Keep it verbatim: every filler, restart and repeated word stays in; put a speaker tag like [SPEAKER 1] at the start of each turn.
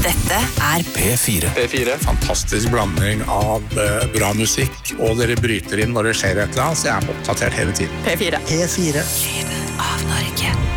[SPEAKER 1] Dette er
[SPEAKER 2] P fire.
[SPEAKER 3] P fire.
[SPEAKER 4] Fantastisk blanding av uh, bra musikk, og dere bryter inn når det skjer et eller annet, så jeg er oppdatert hele tiden.
[SPEAKER 1] P fire.
[SPEAKER 5] P fire.
[SPEAKER 1] Lyden av Norge.